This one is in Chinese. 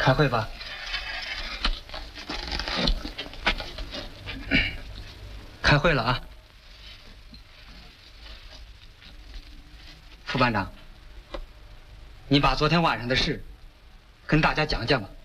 开会吧。开会了啊，副班长，你把昨天晚上的事跟大家讲讲吧。